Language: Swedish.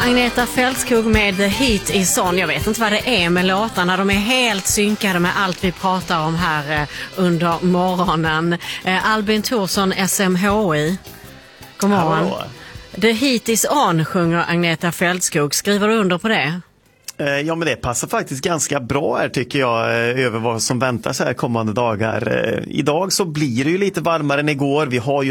Agneta Fältskog med The Heat Is On. Jag vet inte vad det är med låtarna. De är helt synkade med allt vi pratar om här under morgonen. Albin Thorsson, SMHI. God morgon. Hallå. The Heat Is On sjunger Agneta Fältskog. Skriver du under på det? Ja, men det passar faktiskt ganska bra här tycker jag över vad som väntar så här kommande dagar. Idag så blir det ju lite varmare än igår. Vi har ju